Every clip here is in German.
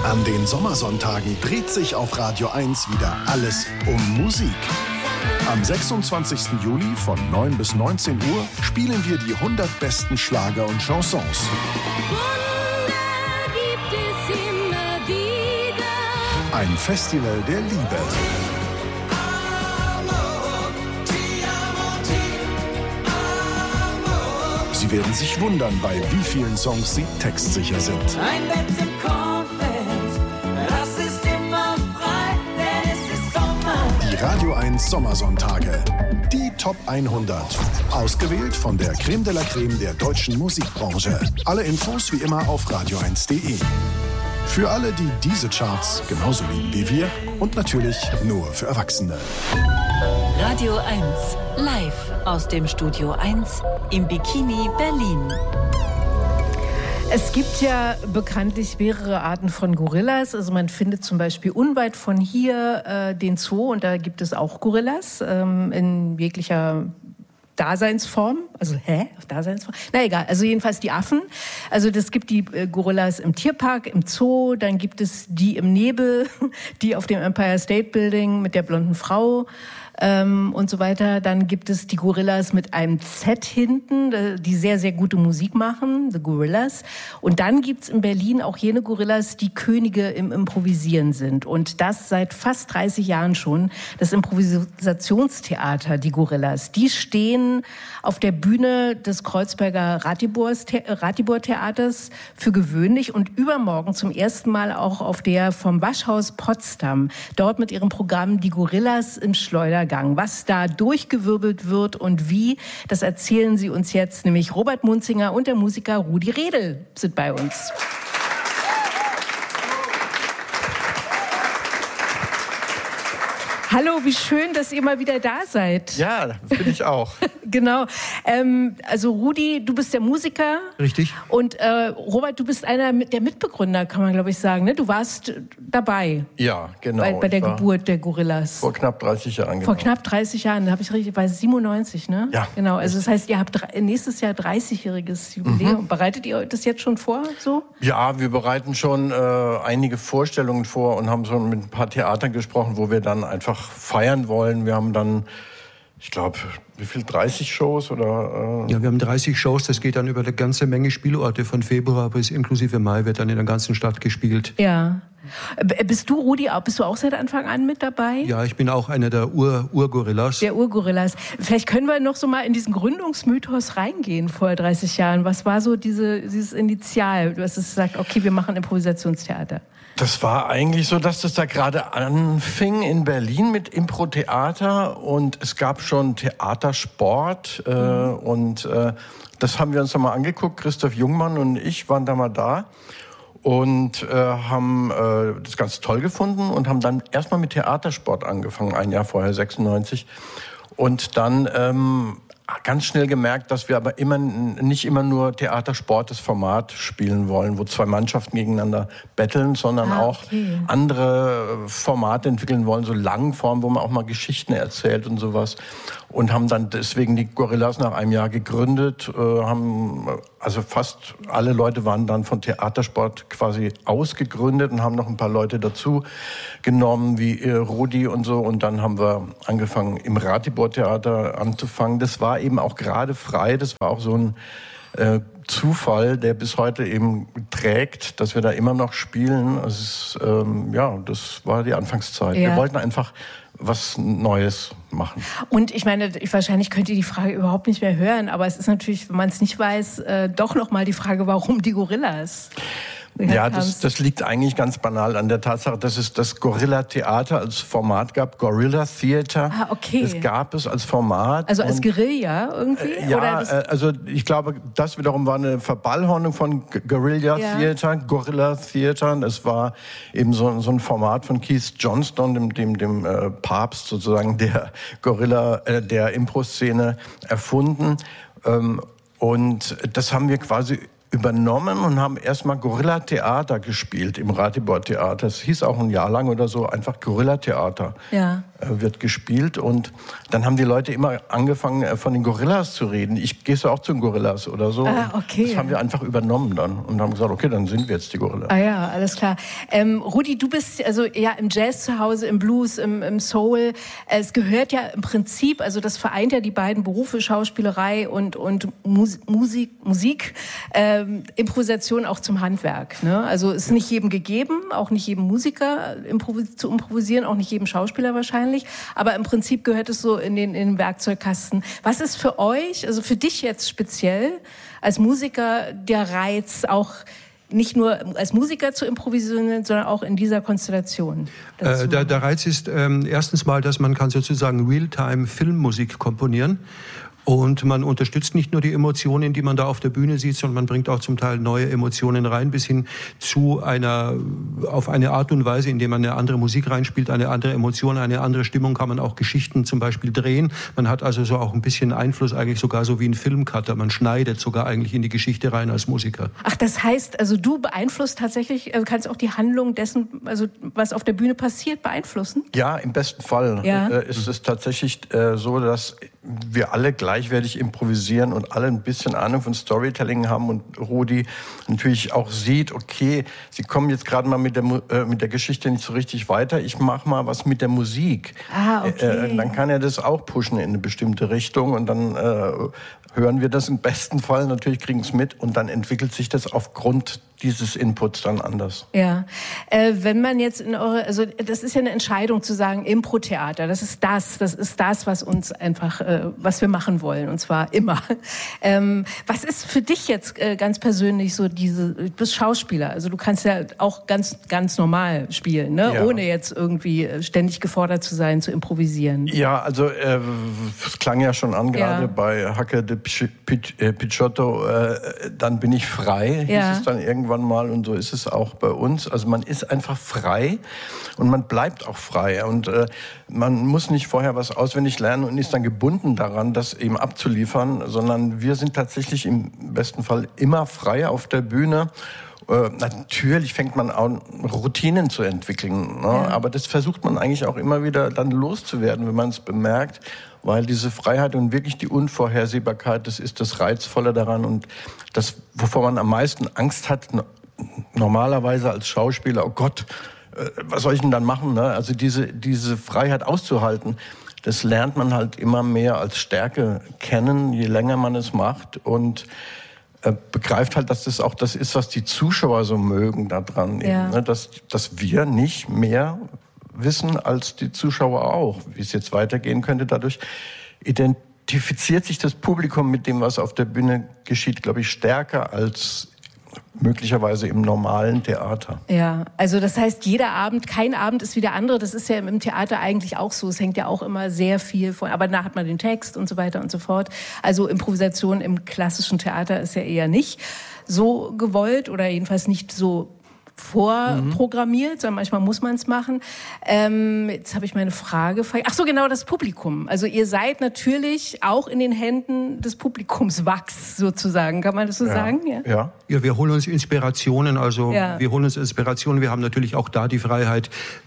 An den Sommersonntagen dreht sich auf Radio 1 wieder alles um Musik. Am 26. Juli von 9 bis 19 Uhr spielen wir die 100 besten Schlager und Chansons. Wunder gibt es immer wieder. Ein Festival der Liebe. Sie werden sich wundern, bei wie vielen Songs sie textsicher sind. Ein Bett im Kornfeld, das ist immer frei, denn es ist Sommer. Die Radio 1 Sommersonntage. Die Top 100. Ausgewählt von der Creme de la Creme der deutschen Musikbranche. Alle Infos wie immer auf radio1.de. Für alle, die diese Charts genauso lieben wie wir und natürlich nur für Erwachsene. Radio 1, live aus dem Studio 1 im Bikini Berlin. Es gibt ja bekanntlich mehrere Arten von Gorillas. Also man findet zum Beispiel unweit von hier den Zoo und da gibt es auch Gorillas in jeglicher Daseinsform. Also, Daseinsform? Na egal, also jedenfalls die Affen. Also das gibt die Gorillas im Tierpark, im Zoo, dann gibt es die im Nebel, die auf dem Empire State Building mit der blonden Frau und so weiter. Dann gibt es die Gorillas mit einem Z hinten, die sehr, sehr gute Musik machen, The Gorillas. Und dann gibt's in Berlin auch jene Gorillas, die Könige im Improvisieren sind. Und das seit fast 30 Jahren schon. Das Improvisationstheater, die Gorillas, die stehen auf der Bühne des Kreuzberger Ratibor-Theaters für gewöhnlich und übermorgen zum ersten Mal auch auf der vom Waschhaus Potsdam. Dort mit ihrem Programm Die Gorillas im Schleudergang. Was da durchgewirbelt wird und wie, das erzählen sie uns jetzt. Nämlich Robert Munzinger und der Musiker Rudi Redl sind bei uns. Hallo, wie schön, dass ihr mal wieder da seid. Ja, finde ich auch. Genau. Also Rudi, du bist der Musiker. Richtig. Und Robert, du bist einer der Mitbegründer, kann man glaube ich sagen. Ne? Du warst dabei. Ja, genau. Bei der Geburt der Gorillas. Vor knapp 30 Jahren. Genau. Vor knapp 30 Jahren, da habe ich richtig, bei 97, ne? Ja. Genau. Also das heißt, ihr habt nächstes Jahr 30-jähriges Jubiläum. Mhm. Bereitet ihr das jetzt schon vor? So? Ja, wir bereiten schon einige Vorstellungen vor und haben schon mit ein paar Theatern gesprochen, wo wir dann einfach feiern wollen. Wir haben dann, ich glaube, wie viel, 30 Shows oder? Ja, wir haben 30 Shows, das geht dann über eine ganze Menge Spielorte. Von Februar bis inklusive Mai wird dann in der ganzen Stadt gespielt. Ja. Bist du, Rudi, bist du auch seit Anfang an mit dabei? Ja, ich bin auch einer der Urgorillas. Der Urgorillas. Vielleicht können wir noch so mal in diesen Gründungsmythos reingehen vor 30 Jahren. Was war so dieses Initial? Du hast gesagt, okay, wir machen Improvisationstheater. Das war eigentlich so, dass das da gerade anfing in Berlin mit Impro-Theater und es gab schon Theatersport und das haben wir uns nochmal angeguckt. Christoph Jungmann und ich waren da mal da und haben das ganz toll gefunden und haben dann erstmal mit Theatersport angefangen, ein Jahr vorher, 96. Und dann ganz schnell gemerkt, dass wir aber nicht immer nur Theatersport, das Format spielen wollen, wo zwei Mannschaften gegeneinander betteln, sondern auch andere Formate entwickeln wollen, so Langform, wo man auch mal Geschichten erzählt und sowas. Und haben dann deswegen die Gorillas nach einem Jahr gegründet, also fast alle Leute waren dann von Theatersport quasi ausgegründet und haben noch ein paar Leute dazu genommen, wie Rudi und so. Und dann haben wir angefangen, im Ratibor-Theater anzufangen. Das war eben auch gerade frei. Das war auch so ein Zufall, der bis heute eben trägt, dass wir da immer noch spielen. Das war die Anfangszeit. Ja. Wir wollten einfach was Neues machen. Und ich meine, wahrscheinlich könnt ihr die Frage überhaupt nicht mehr hören, aber es ist natürlich, wenn man es nicht weiß, doch nochmal die Frage, warum die Gorillas? Ja, das liegt eigentlich ganz banal an der Tatsache, dass es das Gorilla-Theater als Format gab, Gorilla Theater. Ah, okay. Das gab es als Format. Also als Guerilla irgendwie? Ja, oder also ich glaube, das wiederum war eine Verballhornung von Guerilla Theater, Gorilla Theater. Es war eben so ein Format von Keith Johnston, dem Papst sozusagen der der Impro-Szene erfunden. Und das haben wir quasi übernommen und haben erstmal Gorilla-Theater gespielt im Ratibor-Theater. Das hieß auch ein Jahr lang oder so, einfach Gorilla-Theater wird gespielt. Und dann haben die Leute immer angefangen, von den Gorillas zu reden. Gehst du auch zu den Gorillas oder so? Okay. Das haben wir einfach übernommen dann und haben gesagt, okay, dann sind wir jetzt die Gorillas. Ja, alles klar. Rudi, du bist also im Jazz zu Hause, im Blues, im Soul. Es gehört ja im Prinzip, also das vereint ja die beiden Berufe, Schauspielerei und Musik, Improvisation auch zum Handwerk. Ne? Also ist nicht jedem gegeben, auch nicht jedem Musiker zu improvisieren, auch nicht jedem Schauspieler wahrscheinlich. Aber im Prinzip gehört es so in den Werkzeugkasten. Was ist für euch, also für dich jetzt speziell als Musiker, der Reiz, auch nicht nur als Musiker zu improvisieren, sondern auch in dieser Konstellation? Der Reiz ist erstens mal, dass man kann sozusagen Realtime-Filmmusik komponieren. Und man unterstützt nicht nur die Emotionen, die man da auf der Bühne sieht, sondern man bringt auch zum Teil neue Emotionen rein, bis hin zu auf eine Art und Weise, indem man eine andere Musik reinspielt, eine andere Emotion, eine andere Stimmung, kann man auch Geschichten zum Beispiel drehen. Man hat also so auch ein bisschen Einfluss, eigentlich sogar so wie ein Filmcutter. Man schneidet sogar eigentlich in die Geschichte rein als Musiker. Ach, das heißt, also du beeinflusst tatsächlich, also kannst auch die Handlung dessen, also was auf der Bühne passiert, beeinflussen? Ja, im besten Fall ist es tatsächlich so, dass wir alle gleichwertig improvisieren und alle ein bisschen Ahnung von Storytelling haben und Rudi natürlich auch sieht, okay, sie kommen jetzt gerade mal mit der Geschichte nicht so richtig weiter, ich mache mal was mit der Musik. Okay. Dann kann er das auch pushen in eine bestimmte Richtung und dann hören wir das im besten Fall, natürlich kriegen es mit und dann entwickelt sich das aufgrund dieses Inputs dann anders. Ja, wenn man jetzt also das ist ja eine Entscheidung zu sagen, Impro-Theater, das ist das, was uns einfach, was wir machen wollen, und zwar immer. Was ist für dich jetzt ganz persönlich so du bist Schauspieler, also du kannst ja auch ganz normal spielen, ne? Ja. Ohne jetzt irgendwie ständig gefordert zu sein, zu improvisieren. Ja, also es klang ja schon an, gerade bei Hacke de Picciotto, dann bin ich frei, hieß es dann irgendwann mal, und so ist es auch bei uns. Also man ist einfach frei und man bleibt auch frei und man muss nicht vorher was auswendig lernen und ist dann gebunden daran, das eben abzuliefern, sondern wir sind tatsächlich im besten Fall immer frei auf der Bühne. Natürlich fängt man an, Routinen zu entwickeln, ne? Aber das versucht man eigentlich auch immer wieder dann loszuwerden, wenn man es bemerkt, weil diese Freiheit und wirklich die Unvorhersehbarkeit, das ist das Reizvolle daran und das, wovor man am meisten Angst hat, normalerweise als Schauspieler, oh Gott, was soll ich denn dann machen, ne? Also diese Freiheit auszuhalten, das lernt man halt immer mehr als Stärke kennen, je länger man es macht und begreift halt, dass das auch das ist, was die Zuschauer so mögen daran, eben, ne? Dass wir nicht mehr wissen als die Zuschauer auch. Wie es jetzt weitergehen könnte, dadurch identifiziert sich das Publikum mit dem, was auf der Bühne geschieht, glaube ich, stärker als möglicherweise im normalen Theater. Ja, also das heißt, kein Abend ist wie der andere. Das ist ja im Theater eigentlich auch so. Es hängt ja auch immer sehr viel von, aber danach hat man den Text und so weiter und so fort. Also Improvisation im klassischen Theater ist ja eher nicht so gewollt oder jedenfalls nicht so vorprogrammiert, sondern manchmal muss man es machen. Jetzt habe ich meine Frage. Ach so, genau, das Publikum. Also ihr seid natürlich auch in den Händen des Publikums Wachs sozusagen. Kann man das so sagen? Ja, wir holen uns Inspirationen. Wir haben natürlich auch da die Freiheit,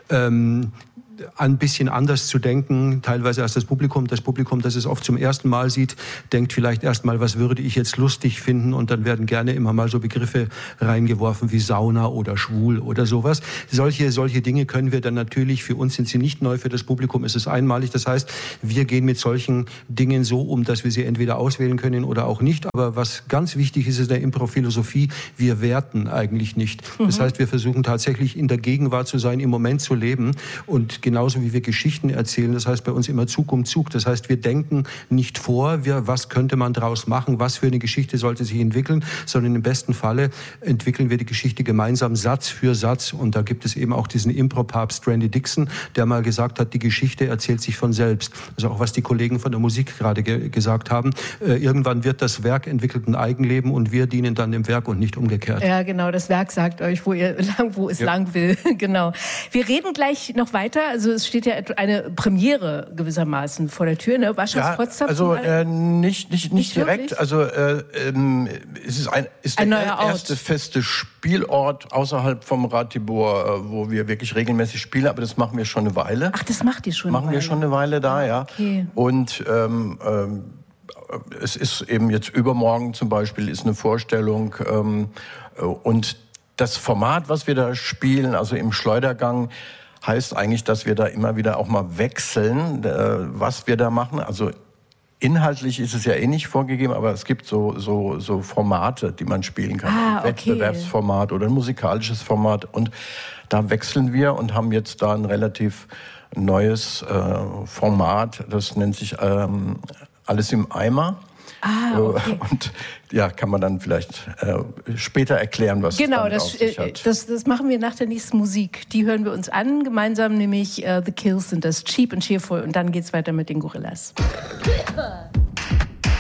ein bisschen anders zu denken, teilweise als das Publikum. Das Publikum, das es oft zum ersten Mal sieht, denkt vielleicht erst mal, was würde ich jetzt lustig finden? Und dann werden gerne immer mal so Begriffe reingeworfen wie Sauna oder schwul oder sowas. Solche Dinge können wir dann natürlich, für uns sind sie nicht neu, für das Publikum ist es einmalig. Das heißt, wir gehen mit solchen Dingen so um, dass wir sie entweder auswählen können oder auch nicht. Aber was ganz wichtig ist in der Impro-Philosophie, wir werten eigentlich nicht. Das heißt, wir versuchen tatsächlich in der Gegenwart zu sein, im Moment zu leben und genauso wie wir Geschichten erzählen, das heißt bei uns immer Zug um Zug. Das heißt, wir denken nicht vor, was könnte man daraus machen, was für eine Geschichte sollte sich entwickeln, sondern im besten Falle entwickeln wir die Geschichte gemeinsam Satz für Satz. Und da gibt es eben auch diesen Impro-Papst Randy Dixon, der mal gesagt hat, die Geschichte erzählt sich von selbst. Also auch was die Kollegen von der Musik gerade gesagt haben. Irgendwann wird das Werk entwickelt ein Eigenleben und wir dienen dann dem Werk und nicht umgekehrt. Ja, genau. Das Werk sagt euch, wo es lang will. Genau. Wir reden gleich noch weiter. also es steht ja eine Premiere gewissermaßen vor der Tür, ne? Waschhaus Potsdam. Also nicht direkt. Wirklich? Also es ist der erste feste Spielort außerhalb vom Ratibor, wo wir wirklich regelmäßig spielen. Aber das machen wir schon eine Weile. Ach, das macht ihr schon eine Weile? Machen wir schon eine Weile da, ja. Okay. Und es ist eben jetzt übermorgen zum Beispiel ist eine Vorstellung und das Format, was wir da spielen, also im Schleudergang, heißt eigentlich, dass wir da immer wieder auch mal wechseln, was wir da machen. Also inhaltlich ist es ja eh nicht vorgegeben, aber es gibt so Formate, die man spielen kann. Ein Wettbewerbsformat oder ein musikalisches Format. Und da wechseln wir und haben jetzt da ein relativ neues Format. Das nennt sich Alles im Eimer. Okay. Und ja, kann man dann vielleicht später erklären, was es damit auf sich hat. Das machen wir nach der nächsten Musik. Die hören wir uns an, gemeinsam nämlich The Kills sind das, Cheap and Cheerful. Und dann geht's weiter mit den Gorillas.